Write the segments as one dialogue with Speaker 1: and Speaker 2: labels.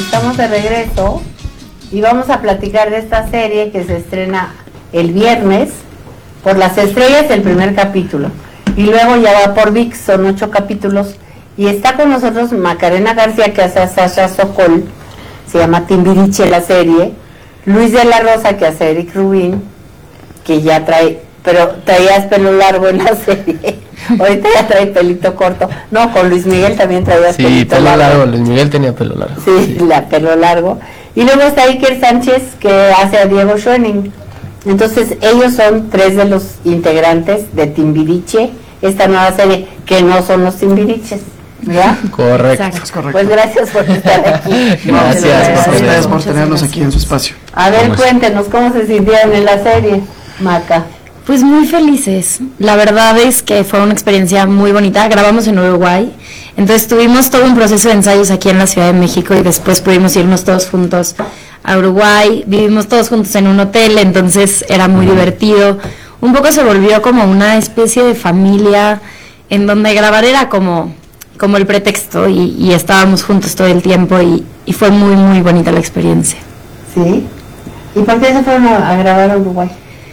Speaker 1: estamos de regreso y vamos a platicar de esta serie que se estrena el viernes por Las Estrellas, el primer capítulo, y luego ya va por ViX, son 8 capítulos, y está con nosotros Macarena García, que hace a Sasha Sokol, se llama Timbiriche la serie, Luis de la Rosa, que hace a Eric Rubin, que ya trae, pero traías pelo largo en la serie, ahorita ya trae pelito corto. No, con Luis Miguel también traías pelito largo.
Speaker 2: Luis Miguel tenía pelo largo.
Speaker 1: Sí, pelo largo. Y luego está Iker Sánchez, que hace a Diego Schoening. Entonces ellos son 3 de los integrantes de Timbiriche, esta nueva serie, que no son los Timbiriches, ¿verdad?
Speaker 2: Correcto.
Speaker 3: Correcto.
Speaker 1: Pues gracias por estar aquí.
Speaker 2: Gracias
Speaker 3: a ustedes por tenernos aquí en su espacio.
Speaker 1: A ver, cuéntenos cómo se sintieron en la serie, Maca.
Speaker 4: Pues muy felices. La verdad es que fue una experiencia muy bonita. Grabamos en Uruguay, entonces tuvimos todo un proceso de ensayos aquí en la Ciudad de México y después pudimos irnos todos juntos a Uruguay. Vivimos todos juntos en un hotel, entonces era muy divertido. Un poco se volvió como una especie de familia en donde grabar era como el pretexto y estábamos juntos todo el tiempo y fue muy, muy bonita la experiencia.
Speaker 1: ¿Sí? ¿Y por qué se fueron a grabar a Uruguay?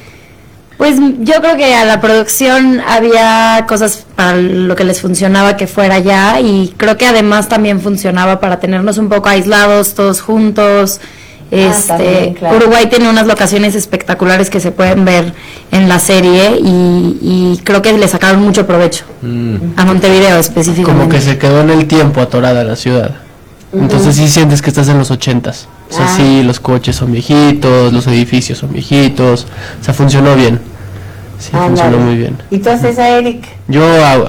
Speaker 4: Pues yo creo que a la producción había cosas para lo que les funcionaba que fuera allá, y creo que además también funcionaba para tenernos un poco aislados todos juntos.
Speaker 1: También, claro.
Speaker 4: Uruguay tiene unas locaciones espectaculares que se pueden ver en la serie y creo que le sacaron mucho provecho a Montevideo específicamente.
Speaker 2: Como que se quedó en el tiempo atorada la ciudad. Entonces sí sientes que estás en los 80s. O sea, sí, los coches son viejitos, los edificios son viejitos. O sea, funcionó bien. Sí, funcionó muy bien.
Speaker 1: ¿Y tú haces a Eric?
Speaker 2: Yo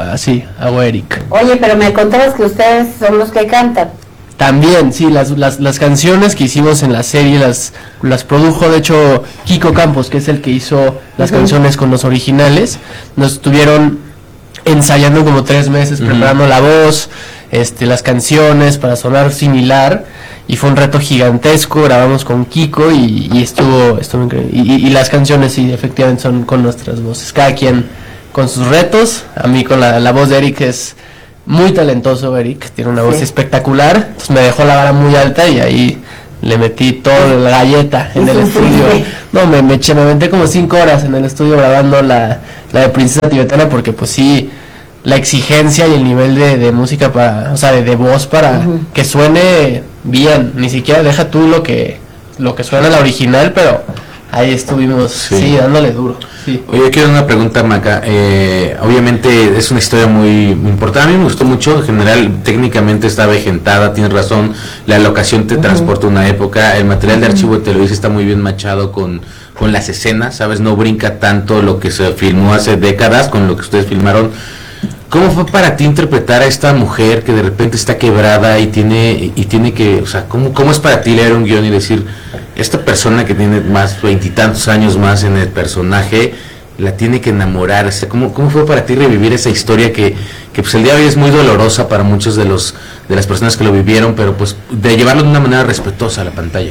Speaker 2: hago Eric.
Speaker 1: Oye, pero me contabas que ustedes son los que cantan.
Speaker 2: También, sí, las canciones que hicimos en la serie las produjo, de hecho, Kiko Campos, que es el que hizo las canciones con los originales. Nos estuvieron ensayando como 3 meses, preparando la voz, las canciones para sonar similar, y fue un reto gigantesco. Grabamos con Kiko y estuvo increíble. Y las canciones sí, efectivamente son con nuestras voces, cada quien con sus retos. A mí con la voz de Eric es muy talentoso. Eric tiene una voz espectacular, entonces me dejó la vara muy alta y ahí le metí toda la galleta en el estudio. No, me aventé como 5 horas en el estudio grabando la de Princesa Tibetana, porque pues sí, la exigencia y el nivel de música para, o sea, de voz para que suene bien. Ni siquiera deja tú lo que suena la original, pero ahí estuvimos, dándole duro. Sí.
Speaker 5: Oye, quiero una pregunta, Maca. Obviamente es una historia muy importante. A mí me gustó mucho. En general, técnicamente está vegetada, tienes razón. La locación te transporta a una época. El material de archivo de Televisa está muy bien machado con las escenas, ¿sabes? No brinca tanto lo que se filmó hace décadas con lo que ustedes filmaron. ¿Cómo fue para ti interpretar a esta mujer que de repente está quebrada y tiene que, o sea, cómo es para ti leer un guión y decir, esta persona que tiene más 20 y tantos años más en el personaje, la tiene que enamorar? O sea, ¿cómo fue para ti revivir esa historia que pues el día de hoy es muy dolorosa para muchos de las personas que lo vivieron, pero pues de llevarlo de una manera respetuosa a la pantalla?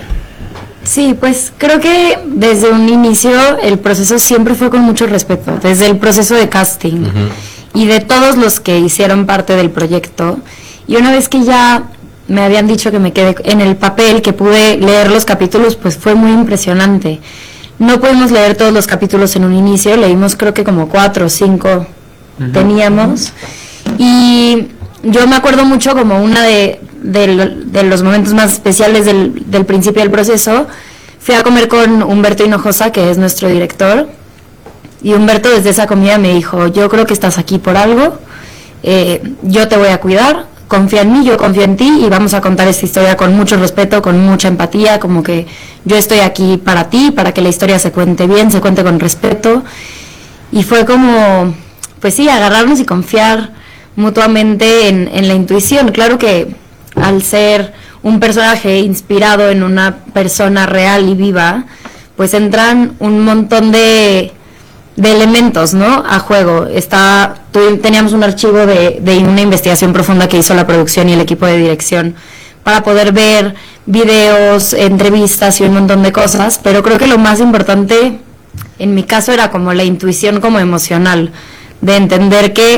Speaker 4: Sí, pues creo que desde un inicio el proceso siempre fue con mucho respeto, desde el proceso de casting y de todos los que hicieron parte del proyecto. Y una vez que ya me habían dicho que me quedé en el papel, que pude leer los capítulos, pues fue muy impresionante. No pudimos leer todos los capítulos en un inicio, leímos creo que como 4 o 5 teníamos. Y yo me acuerdo mucho como una de los momentos más especiales del principio del proceso. Fui a comer con Humberto Hinojosa, que es nuestro director, y Humberto desde esa comida me dijo, yo creo que estás aquí por algo, yo te voy a cuidar, confía en mí, yo confío en ti, y vamos a contar esta historia con mucho respeto, con mucha empatía, como que yo estoy aquí para ti, para que la historia se cuente bien, se cuente con respeto. Y fue como, pues sí, agarrarnos y confiar mutuamente en la intuición. Claro que al ser un personaje inspirado en una persona real y viva, pues entran un montón de elementos, ¿no?, a juego. Teníamos un archivo de una investigación profunda que hizo la producción y el equipo de dirección para poder ver videos, entrevistas y un montón de cosas, pero creo que lo más importante en mi caso era como la intuición como emocional, de entender que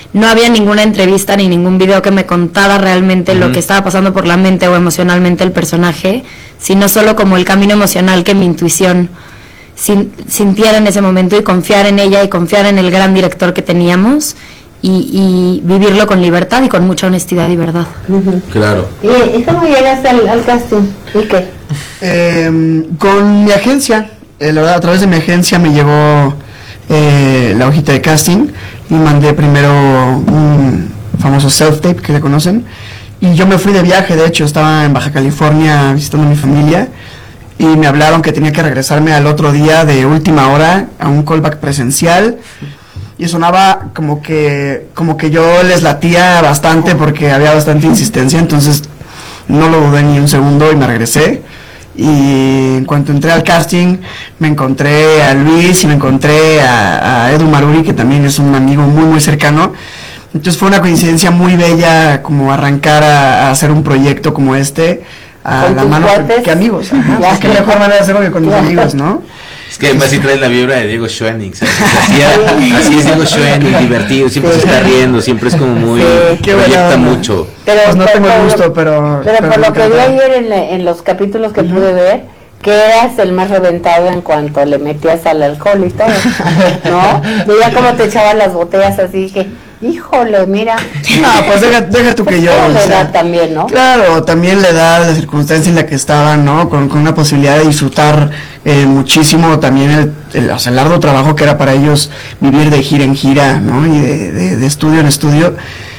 Speaker 4: no había ninguna entrevista ni ningún video que me contara realmente lo que estaba pasando por la mente o emocionalmente el personaje, sino solo como el camino emocional que mi intuición sintiera en ese momento, y confiar en ella y confiar en el gran director que teníamos, y vivirlo con libertad y con mucha honestidad y verdad.
Speaker 5: Claro.
Speaker 1: ¿Y cómo llegaste al casting? ¿Y qué?
Speaker 3: Con mi agencia, la verdad, a través de mi agencia me llegó la hojita de casting y mandé primero un famoso self-tape que le conocen, y yo me fui de viaje. De hecho, estaba en Baja California visitando a mi familia y me hablaron que tenía que regresarme al otro día de última hora a un callback presencial, y sonaba como que yo les latía bastante porque había bastante insistencia. Entonces no lo dudé ni un segundo y me regresé. Y en cuanto entré al casting, me encontré a Luis y me encontré a Edu Maruri, que también es un amigo muy muy cercano. Entonces fue una coincidencia muy bella como arrancar a hacer un proyecto como este a la mano que amigos. Ajá, qué mejor manera de hacerlo que con mis amigos, ¿no?
Speaker 5: Es que además sí trae la vibra de Diego Schoening, ¿sabes? Así es Diego Schoening, divertido, siempre se está riendo, siempre es como muy, proyecta mucho.
Speaker 1: Pero,
Speaker 3: pues no tengo el gusto, pero
Speaker 1: por lo que vi ayer en los capítulos que pude ver, que eras el más reventado en cuanto le metías al alcohol y todo, ¿no? Veía cómo te echaban las botellas así, dije, híjole, mira.
Speaker 3: No, pues deja tú que yo.
Speaker 1: La edad también, ¿no?
Speaker 3: Claro, también la edad, la circunstancia en la que estaban, ¿no? Con una posibilidad de disfrutar muchísimo también el arduo trabajo que era para ellos vivir de gira en gira, ¿no? Y de estudio en estudio.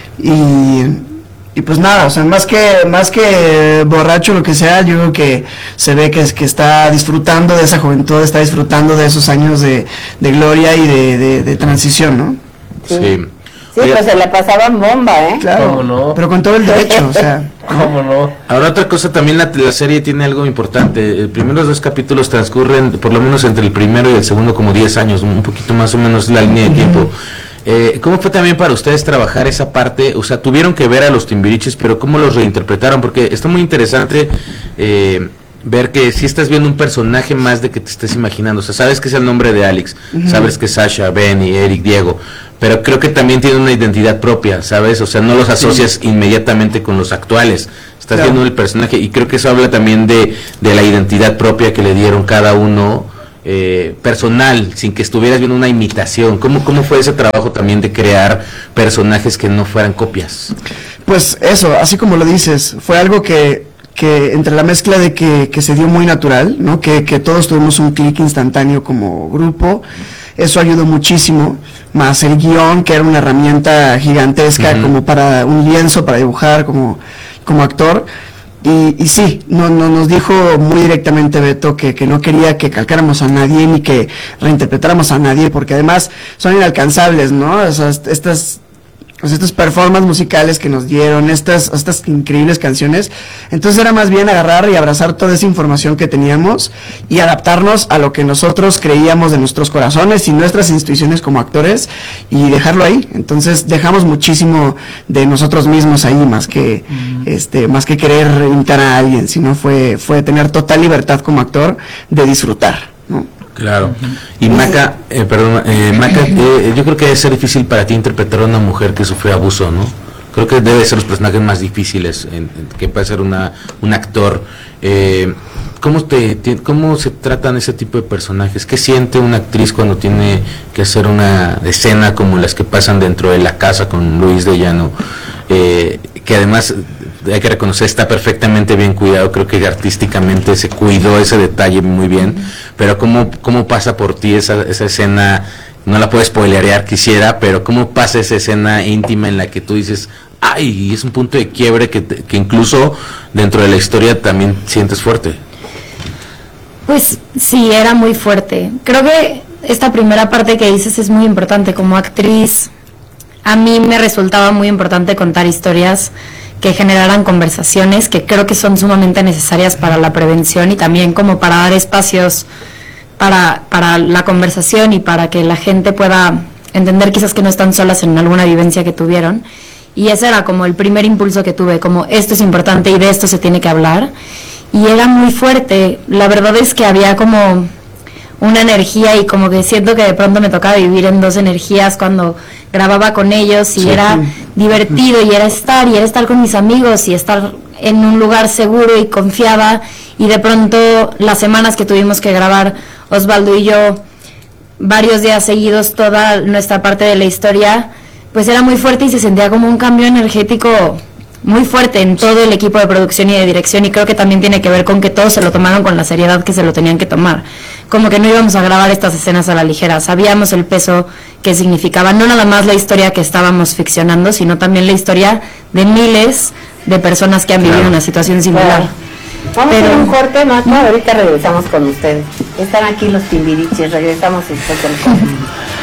Speaker 3: Y pues nada, o sea, más que borracho, lo que sea, yo creo que se ve que está disfrutando de esa juventud, está disfrutando de esos años de gloria y de transición, ¿no?
Speaker 5: Sí.
Speaker 1: Sí, pues se le pasaban bomba, ¿eh?
Speaker 3: Claro,
Speaker 2: ¿Cómo no?
Speaker 3: pero con todo el derecho, o sea.
Speaker 2: ¿Cómo no?
Speaker 5: Ahora otra cosa, también la serie tiene algo importante. Los primeros 2 capítulos transcurren por lo menos entre el primero y el segundo como 10 años, un poquito más o menos la línea de tiempo. ¿Cómo fue también para ustedes trabajar esa parte? O sea, tuvieron que ver a los Timbiriches, pero ¿cómo los reinterpretaron? Porque está muy interesante ver que si estás viendo un personaje más de que te estés imaginando. O sea, sabes que es el nombre de Alex, sabes que es Sasha, Benny, Eric, Diego, pero creo que también tiene una identidad propia, ¿sabes? O sea, no los asocias inmediatamente con los actuales. Estás viendo el personaje, y creo que eso habla también de la identidad propia que le dieron cada uno, personal, sin que estuvieras viendo una imitación. ¿Cómo fue ese trabajo también de crear personajes que no fueran copias?
Speaker 3: Pues eso, así como lo dices, fue algo que entre la mezcla de que se dio muy natural, ¿no? Que todos tuvimos un clic instantáneo como grupo, eso ayudó muchísimo, más el guión, que era una herramienta gigantesca como para un lienzo, para dibujar como actor. Y sí, nos dijo muy directamente Beto que no quería que calcáramos a nadie ni que reinterpretáramos a nadie, porque además son inalcanzables, ¿no? O sea, estos performances musicales que nos dieron, estas increíbles canciones. Entonces era más bien agarrar y abrazar toda esa información que teníamos y adaptarnos a lo que nosotros creíamos de nuestros corazones y nuestras instituciones como actores, y dejarlo ahí. Entonces dejamos muchísimo de nosotros mismos ahí, más que querer imitar a alguien, sino fue tener total libertad como actor de disfrutar, ¿no?
Speaker 5: Claro. Y Maca, Maca, yo creo que debe ser difícil para ti interpretar a una mujer que sufrió abuso, ¿no? Creo que debe ser los personajes más difíciles que puede ser un actor. ¿Cómo se tratan ese tipo de personajes? ¿Qué siente una actriz cuando tiene que hacer una escena como las que pasan dentro de la casa con Luis de Llano? Que además, hay que reconocer, está perfectamente bien cuidado. Creo que artísticamente se cuidó ese detalle muy bien, pero ¿cómo pasa por ti esa escena? No la puedo spoilerear, quisiera, pero ¿cómo pasa esa escena íntima en la que tú dices, ay, es un punto de quiebre que incluso dentro de la historia también sientes fuerte?
Speaker 4: Pues sí, era muy fuerte. Creo que esta primera parte que dices es muy importante. Como actriz, a mí me resultaba muy importante contar historias que generaran conversaciones que creo que son sumamente necesarias para la prevención, y también como para dar espacios para la conversación y para que la gente pueda entender quizás que no están solas en alguna vivencia que tuvieron. Y ese era como el primer impulso que tuve, como esto es importante y de esto se tiene que hablar. Y era muy fuerte. La verdad es que había como una energía y como que siento que de pronto me tocaba vivir en dos energías cuando grababa con ellos y era divertido y era estar con mis amigos y estar en un lugar seguro y confiada, y de pronto las semanas que tuvimos que grabar Osvaldo y yo varios días seguidos toda nuestra parte de la historia, pues era muy fuerte y se sentía como un cambio energético muy fuerte en todo el equipo de producción y de dirección, y creo que también tiene que ver con que todos se lo tomaron con la seriedad que se lo tenían que tomar, como que no íbamos a grabar estas escenas a la ligera, sabíamos el peso que significaba, no nada más la historia que estábamos ficcionando, sino también la historia de miles de personas que han vivido una situación similar.
Speaker 1: Vamos a hacer un corte, Maca, ahorita regresamos con ustedes. Están aquí los Timbiriches, regresamos después del corte.